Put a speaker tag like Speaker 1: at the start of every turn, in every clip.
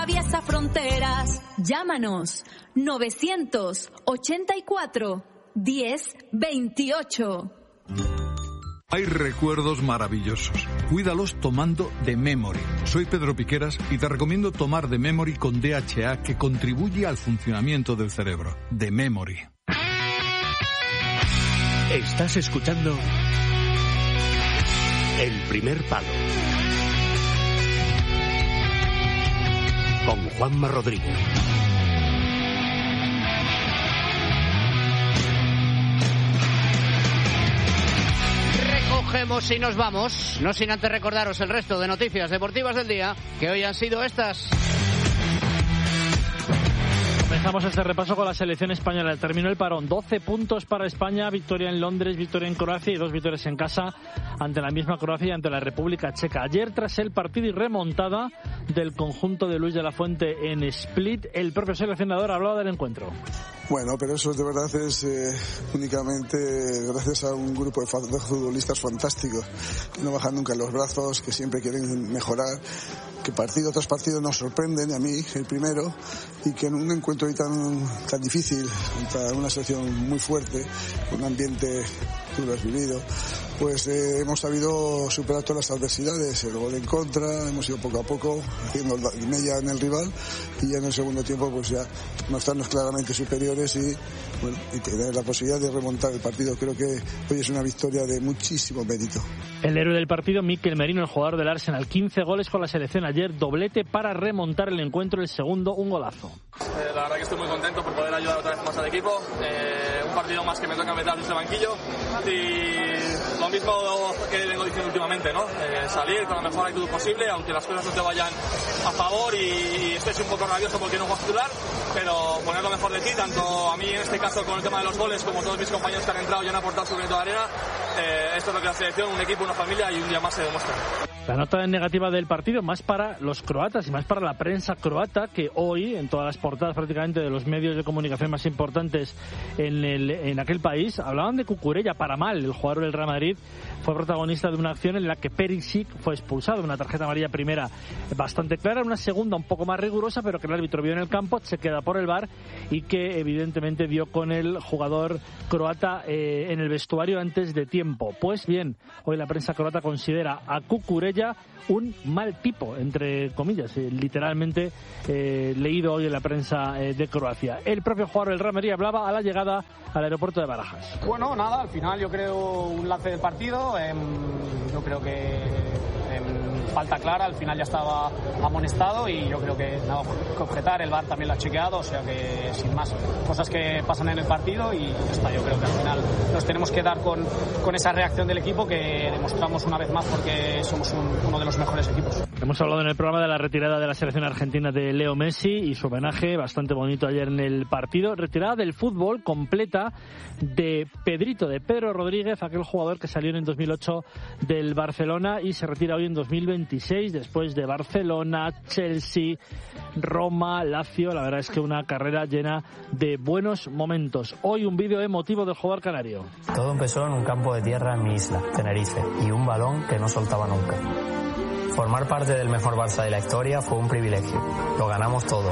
Speaker 1: atraviesa fronteras. Llámanos 984 1028.
Speaker 2: Hay recuerdos maravillosos. Cuídalos tomando The Memory. Soy Pedro Piqueras y te recomiendo tomar The Memory con DHA, que contribuye al funcionamiento del cerebro. The Memory.
Speaker 3: Estás escuchando El Primer Palo con Juanma Rodríguez.
Speaker 4: Recogemos y nos vamos, no sin antes recordaros el resto de noticias deportivas del día, que hoy han sido estas.
Speaker 5: Comenzamos este repaso con la selección española. Terminó el parón. 12 puntos para España, victoria en Londres, victoria en Croacia y 2 victorias en casa ante la misma Croacia y ante la República Checa. Ayer, tras el partido y remontada del conjunto de Luis de la Fuente en Split, el propio seleccionador hablaba del encuentro.
Speaker 6: Bueno, pero eso de verdad es únicamente gracias a un grupo de futbolistas fantásticos, que no bajan nunca los brazos, que siempre quieren mejorar, que partido tras partido nos sorprenden, a mí el primero, y que en un encuentro ahí tan difícil, contra una selección muy fuerte, un ambiente, tú lo has vivido, pues hemos sabido superar todas las adversidades, el gol en contra, hemos ido poco a poco haciendo mella en el rival, y ya en el segundo tiempo pues ya mostrarnos claramente superiores y tener la posibilidad de remontar el partido. Creo que hoy es una victoria de muchísimo mérito.
Speaker 5: El héroe del partido, Mikel Merino, el jugador del Arsenal, 15 goles con la selección ayer, doblete para remontar el encuentro, el segundo, un golazo.
Speaker 7: La verdad que estoy muy contento por poder ayudar otra vez más al equipo, un partido más que me toca meter desde el banquillo y lo mismo que vengo diciendo últimamente, ¿no? Salir con la mejor actitud posible, aunque las cosas no te vayan a favor y estés un poco rabioso porque no vas a titular, pero poner lo mejor de ti, tanto a mí en este caso con el tema de los goles como todos mis compañeros que han entrado y han aportado su granito de arena. Esto es lo que la selección, un equipo, una familia y un día más se demuestra.
Speaker 5: La nota negativa del partido, más para los croatas y más para la prensa croata, que hoy, en todas las portadas prácticamente de los medios de comunicación más importantes en aquel país, hablaban de Cucurella, para mal. El jugador del Real Madrid fue protagonista de una acción en la que Perisic fue expulsado, una tarjeta amarilla primera bastante clara, una segunda un poco más rigurosa, pero que el árbitro vio en el campo, se queda por el VAR y que evidentemente dio con el jugador croata en el vestuario antes de tiempo. Pues bien, hoy la prensa croata considera a Cucurella un mal tipo, entre comillas, literalmente leído hoy en la prensa de Croacia. El propio jugador del Real Madrid hablaba a la llegada al aeropuerto de Barajas.
Speaker 8: Bueno, nada, al final yo creo un lance del partido, yo creo que falta clara, al final ya estaba amonestado y yo creo que nada que objetar, el VAR también lo ha chequeado, o sea que sin más, cosas que pasan en el partido y ya está. Yo creo que al final nos tenemos que dar con esa reacción del equipo que demostramos una vez más porque somos uno de los mejores equipos.
Speaker 5: Hemos hablado en el programa de la retirada de la selección argentina de Leo Messi y su homenaje bastante bonito ayer en el partido. Retirada del fútbol completa de Pedrito, de Pedro Rodríguez, aquel jugador que salió en 2008 del Barcelona y se retira hoy en 2026 después de Barcelona, Chelsea, Roma, Lazio. La verdad es que una carrera llena de buenos momentos. Hoy un vídeo emotivo del jugador canario.
Speaker 9: Todo empezó en un campo de tierra en mi isla, Tenerife, y un balón que no soltaba nunca. Formar parte del mejor Barça de la historia fue un privilegio. Lo ganamos todo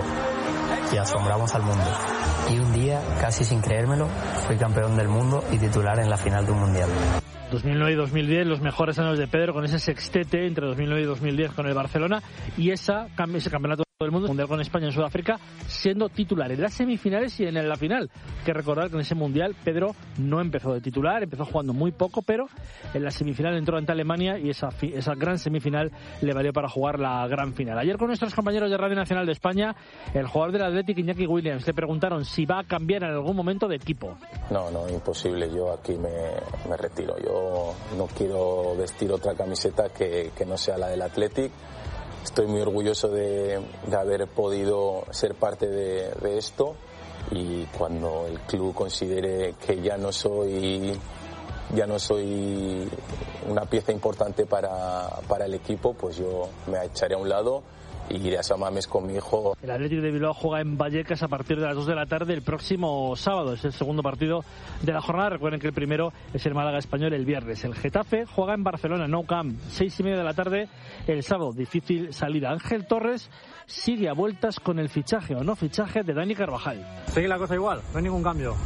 Speaker 9: y asombramos al mundo. Y un día, casi sin creérmelo, fui campeón del mundo y titular en la final de un mundial.
Speaker 5: 2009 y 2010, los mejores años de Pedro con ese sextete entre 2009 y 2010 con el Barcelona y ese campeonato del mundo mundial con España en Sudáfrica, siendo titular en las semifinales y en la final. Hay que recordar que en ese mundial Pedro no empezó de titular, empezó jugando muy poco, pero en la semifinal entró ante Alemania y esa gran semifinal le valió para jugar la gran final. Ayer con nuestros compañeros de Radio Nacional de España, el jugador del Athletic, Iñaki Williams, le preguntaron si va a cambiar en algún momento de equipo.
Speaker 10: No, imposible, yo aquí me retiro. Yo no quiero vestir otra camiseta que no sea la del Athletic. Estoy muy orgulloso de haber podido ser parte de esto y cuando el club considere que ya no soy una pieza importante para el equipo, pues yo me echaré a un lado iré a San Mamés con mi hijo.
Speaker 5: El Athletic de Bilbao juega en Vallecas a partir de las 2 de la tarde el próximo sábado. Es el segundo partido de la jornada. Recuerden que el primero es el Málaga Español el viernes. El Getafe juega en Barcelona, Nou Camp, 6:30 de la tarde el sábado. Difícil salida. Ángel Torres sigue a vueltas con el fichaje o no fichaje de Dani Carvajal.
Speaker 8: Sigue la cosa igual, no hay ningún cambio.
Speaker 11: No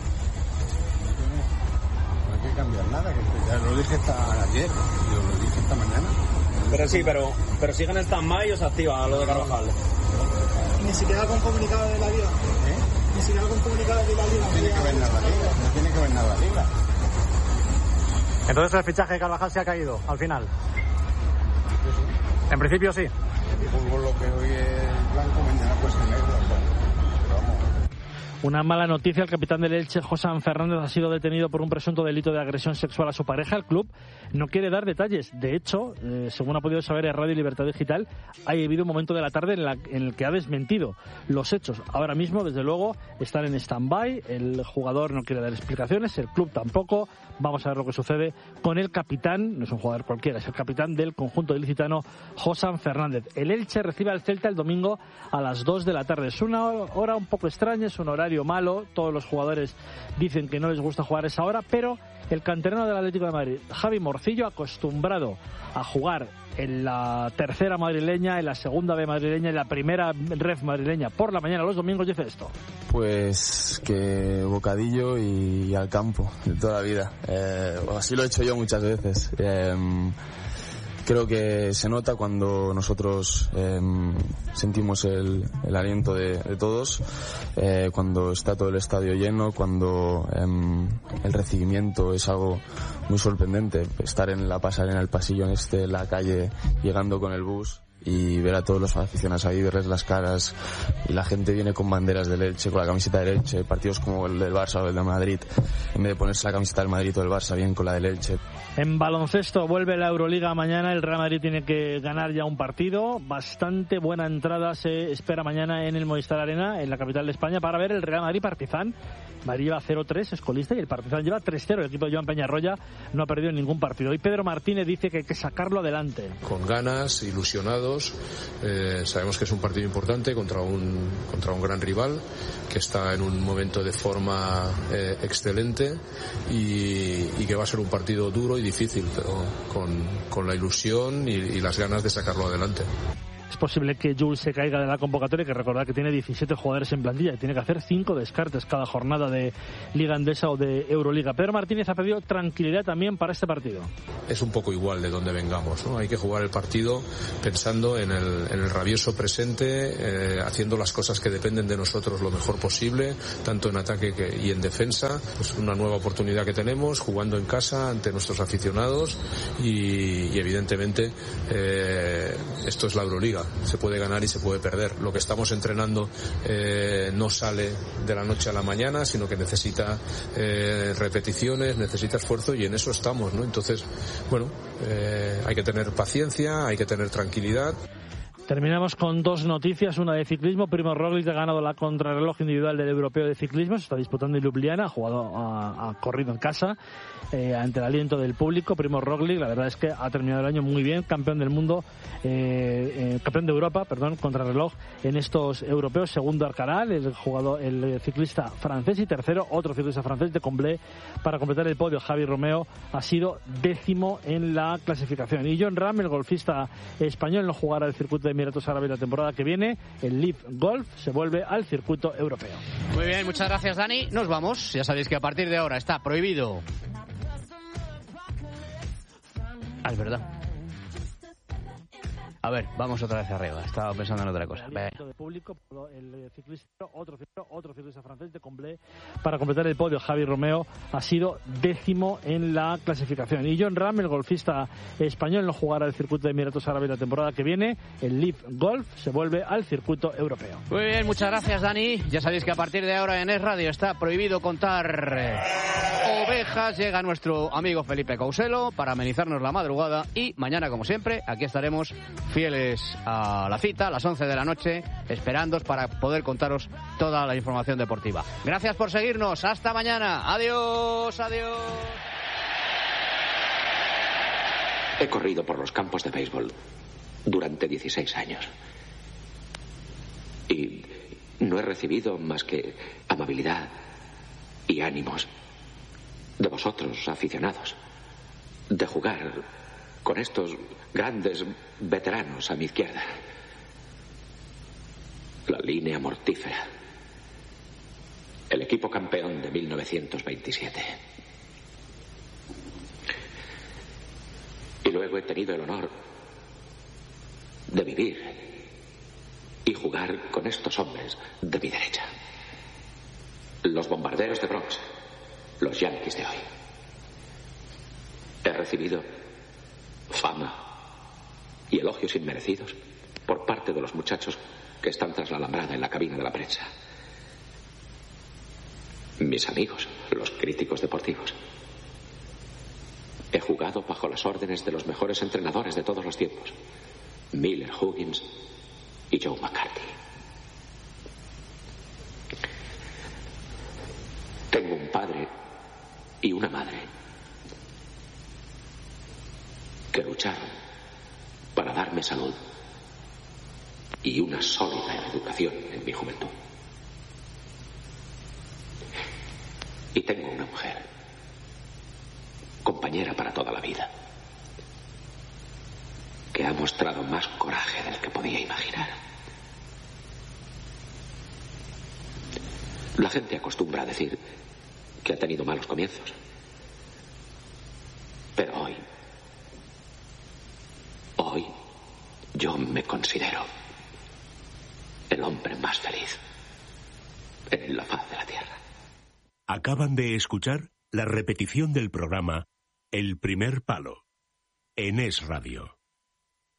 Speaker 11: hay que cambiar nada, que ya lo dije ayer, yo lo dije esta mañana.
Speaker 8: Pero sí, pero si gana el stand-by o se activa lo de Carvajal.
Speaker 12: Ni siquiera con comunicado de la Liga. Ni siquiera con comunicado de la Liga.
Speaker 11: No tiene que ver nada la Liga, no tiene que ver nada la Liga.
Speaker 8: Entonces el fichaje de Carvajal se ha caído al final. En principio sí.
Speaker 11: Por lo que hoy es blanco, mañana pues es negro. Pero vamos.
Speaker 5: Una mala noticia: el capitán del Elche, Josán Fernández, ha sido detenido por un presunto delito de agresión sexual a su pareja. El club no quiere dar detalles. De hecho, según ha podido saber en Radio Libertad Digital, ha habido un momento de la tarde en el que ha desmentido los hechos. Ahora mismo, desde luego, están en stand-by. El jugador no quiere dar explicaciones, el club tampoco. Vamos a ver lo que sucede con el capitán. No es un jugador cualquiera, es el capitán del conjunto ilicitano, Josán Fernández. El Elche recibe al Celta el domingo a las 2 de la tarde. Es una hora un poco extraña, es un horario malo. Todos los jugadores dicen que no les gusta jugar a esa hora, pero el canterano del Atlético de Madrid, Javi Morcillo, acostumbrado a jugar en la tercera madrileña, en la segunda B madrileña, en la primera ref madrileña por la mañana los domingos, dice esto.
Speaker 13: Pues que bocadillo y al campo de toda la vida. Así lo he hecho yo muchas veces. Creo que se nota cuando nosotros sentimos el aliento de todos, cuando está todo el estadio lleno, cuando el recibimiento es algo muy sorprendente. Estar en la pasarela, en el pasillo, en la calle, llegando con el bus y ver a todos los aficionados ahí, verles las caras, y la gente viene con banderas del Elche, con la camiseta del Elche, partidos como el del Barça o el de Madrid, en vez de ponerse la camiseta del Madrid o del Barça, bien con la del Elche.
Speaker 5: En baloncesto vuelve la Euroliga mañana. El Real Madrid tiene que ganar ya un partido. Bastante buena entrada se espera mañana en el Movistar Arena, en la capital de España, para ver el Real Madrid-Partizan. Madrid lleva 0-3, es colista, y el Partizan lleva 3-0. El equipo de Joan Peñarroya no ha perdido ningún partido. Y Pedro Martínez dice que hay que sacarlo adelante.
Speaker 14: Con ganas, ilusionados. Sabemos que es un partido importante contra un gran rival que está en un momento de forma excelente y que va a ser un partido duro y difícil, pero con la ilusión y las ganas de sacarlo adelante.
Speaker 5: Es posible que Jules se caiga de la convocatoria. Hay que recordar que tiene 17 jugadores en plantilla y tiene que hacer 5 descartes cada jornada de Liga Endesa o de Euroliga. Pedro Martínez ha pedido tranquilidad también para este partido.
Speaker 14: Es un poco igual de donde vengamos, ¿no? Hay que jugar el partido pensando en el rabioso presente, haciendo las cosas que dependen de nosotros lo mejor posible, tanto en ataque y en defensa. Es una nueva oportunidad que tenemos, jugando en casa ante nuestros aficionados y evidentemente esto es la Euroliga. Se puede ganar y se puede perder. Lo que estamos entrenando no sale de la noche a la mañana, sino que necesita repeticiones, necesita esfuerzo, y en eso estamos, ¿no? Entonces, bueno, hay que tener paciencia, hay que tener tranquilidad.
Speaker 5: Terminamos con 2 noticias, una de ciclismo. Primo Roglic ha ganado la contrarreloj individual del Europeo de Ciclismo, se está disputando en Ljubljana, ha corrido en casa ante el aliento del público. Primo Roglic, la verdad es que ha terminado el año muy bien, campeón del mundo, campeón de Europa, contrarreloj en estos europeos. Segundo Arcaral, el ciclista francés, y tercero otro ciclista francés de Comblé para completar el podio. Javi Romeo ha sido 10º en la clasificación. Y Jon Rahm, el golfista español, no jugará el circuito de Emiratos Árabes la temporada que viene. El Live Golf se vuelve al circuito europeo.
Speaker 4: Muy bien, muchas gracias, Dani. Nos vamos. Ya sabéis que a partir de ahora está prohibido. Ah, es verdad. A ver, vamos otra vez arriba. Estaba pensando en otra cosa.
Speaker 5: El ciclista, otro ciclista francés de Comblé para completar el podio. Javi Romeo ha sido 10º en la clasificación. Y Jon Rahm, el golfista español, no jugará el circuito de Emiratos Árabes la temporada que viene. El Live Golf se vuelve al circuito europeo.
Speaker 4: Muy bien, muchas gracias, Dani. Ya sabéis que a partir de ahora en Es Radio está prohibido contar ovejas. Llega nuestro amigo Felipe Couselo para amenizarnos la madrugada, y mañana, como siempre, aquí estaremos fieles a la cita a las 11 de la noche, esperándoos para poder contaros toda la información deportiva. Gracias por seguirnos. Hasta mañana. Adiós, adiós.
Speaker 15: He corrido por los campos de béisbol durante 16 años. Y no he recibido más que amabilidad y ánimos de vosotros, aficionados, de jugar con estos grandes veteranos a mi izquierda. La línea mortífera. El equipo campeón de 1927. Y luego he tenido el honor de vivir y jugar con estos hombres de mi derecha. Los bombarderos de Bronx, los Yankees de hoy. He recibido fama y elogios inmerecidos por parte de los muchachos que están tras la alambrada en la cabina de la prensa. Mis amigos, los críticos deportivos. He jugado bajo las órdenes de los mejores entrenadores de todos los tiempos. Miller, Huggins y Joe McCarthy. Tengo un padre y una madre que lucharon para darme salud y una sólida educación en mi juventud. Y tengo una mujer, compañera para toda la vida, que ha mostrado más coraje del que podía imaginar. La gente acostumbra a decir que ha tenido malos comienzos. Pero hoy yo me considero el hombre más feliz en la faz de la tierra.
Speaker 3: Acaban de escuchar la repetición del programa El Primer Palo en Es Radio.